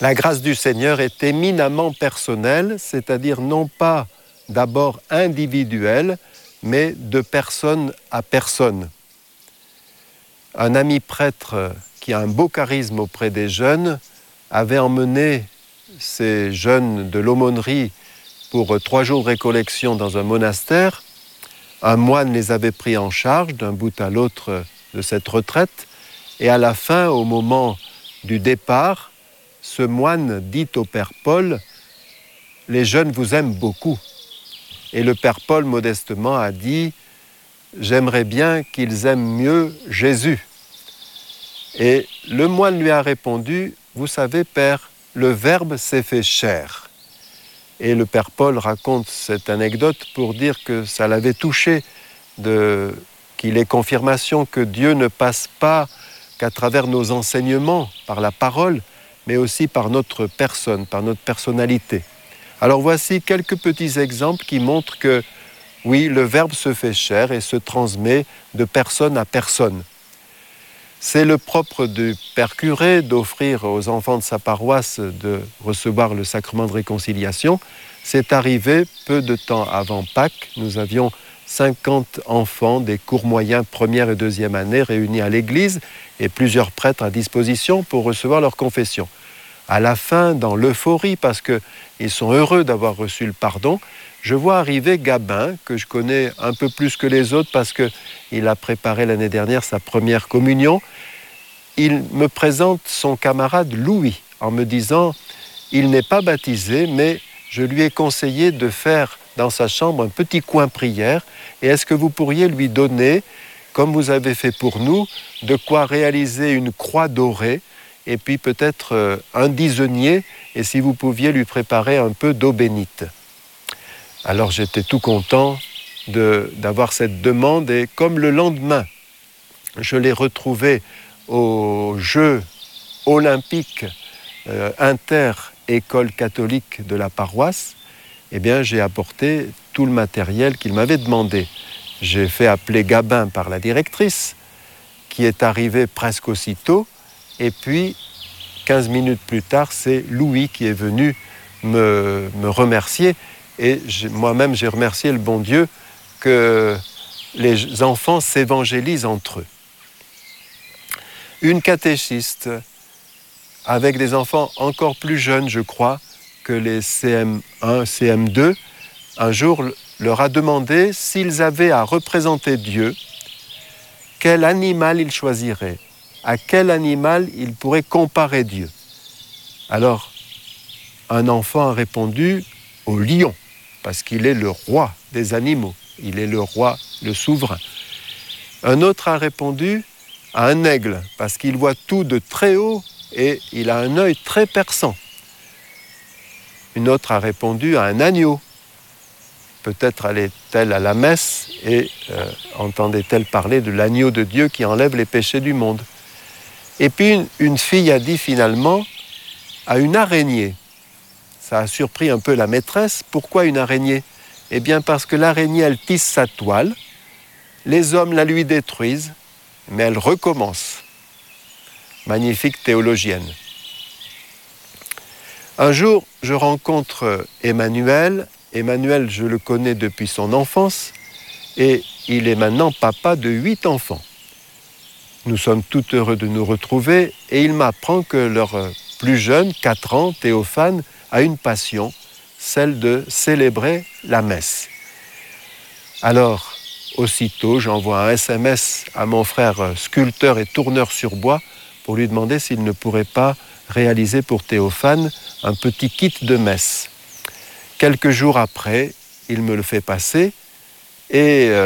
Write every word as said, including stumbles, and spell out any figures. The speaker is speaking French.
La grâce du Seigneur est éminemment personnelle, c'est-à-dire non pas d'abord individuelle, mais de personne à personne. Un ami prêtre qui a un beau charisme auprès des jeunes avait emmené ces jeunes de l'aumônerie pour trois jours de récollection dans un monastère. Un moine les avait pris en charge d'un bout à l'autre de cette retraite, et à la fin, au moment du départ, ce moine dit au Père Paul « Les jeunes vous aiment beaucoup ». Et le Père Paul, modestement, a dit « J'aimerais bien qu'ils aiment mieux Jésus ». Et le moine lui a répondu « Vous savez, Père, le Verbe s'est fait chair ». Et le Père Paul raconte cette anecdote pour dire que ça l'avait touché, de, qu'il ait confirmation que Dieu ne passe pas qu'à travers nos enseignements, par la parole, mais aussi par notre personne, par notre personnalité. Alors voici quelques petits exemples qui montrent que, oui, le Verbe se fait chair et se transmet de personne à personne. C'est le propre du Père curé d'offrir aux enfants de sa paroisse de recevoir le sacrement de réconciliation. C'est arrivé peu de temps avant Pâques. Nous avions cinquante enfants des cours moyens première et deuxième année réunis à l'église et plusieurs prêtres à disposition pour recevoir leur confession. À la fin, dans l'euphorie, parce qu'ils sont heureux d'avoir reçu le pardon, je vois arriver Gabin, que je connais un peu plus que les autres parce qu'il a préparé l'année dernière sa première communion. Il me présente son camarade Louis en me disant « Il n'est pas baptisé, mais je lui ai conseillé de faire dans sa chambre un petit coin prière. Et est-ce que vous pourriez lui donner, comme vous avez fait pour nous, de quoi réaliser une croix dorée et puis peut-être euh, un disenier, et si vous pouviez lui préparer un peu d'eau bénite ». Alors j'étais tout content de, d'avoir cette demande, et comme le lendemain, je l'ai retrouvé aux Jeux olympiques euh, inter-école catholique de la paroisse, eh bien j'ai apporté tout le matériel qu'il m'avait demandé. J'ai fait appeler Gabin par la directrice, qui est arrivée presque aussitôt, et puis quinze minutes plus tard, c'est Louis qui est venu me, me remercier. Et moi-même, j'ai remercié le bon Dieu que les enfants s'évangélisent entre eux. Une catéchiste avec des enfants encore plus jeunes, je crois, que les C M un, C M deux, un jour leur a demandé s'ils avaient à représenter Dieu, quel animal ils choisiraient, à quel animal ils pourraient comparer Dieu. Alors, un enfant a répondu au lion, parce qu'il est le roi des animaux, il est le roi, le souverain. Un autre a répondu à un aigle, parce qu'il voit tout de très haut et il a un œil très perçant. Une autre a répondu à un agneau. Peut-être allait-elle à la messe et euh, entendait-elle parler de l'agneau de Dieu qui enlève les péchés du monde. Et puis une, une fille a dit finalement à une araignée. Ça a surpris un peu la maîtresse. Pourquoi une araignée ? Eh bien parce que l'araignée, elle tisse sa toile, les hommes la lui détruisent, mais elle recommence. Magnifique théologienne. Un jour, je rencontre Emmanuel. Emmanuel, je le connais depuis son enfance, et il est maintenant papa de huit enfants. Nous sommes tout heureux de nous retrouver, et il m'apprend que leur plus jeune, quatre ans, Théophane, a une passion, celle de célébrer la messe. Alors, aussitôt, j'envoie un S M S à mon frère sculpteur et tourneur sur bois pour lui demander s'il ne pourrait pas réaliser pour Théophane un petit kit de messe. Quelques jours après, il me le fait passer et